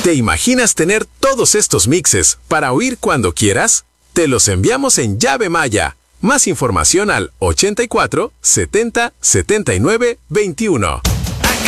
¿Te imaginas tener todos estos mixes para oír cuando quieras? Te los enviamos en llave Maya. Más información al 84 70 79 21.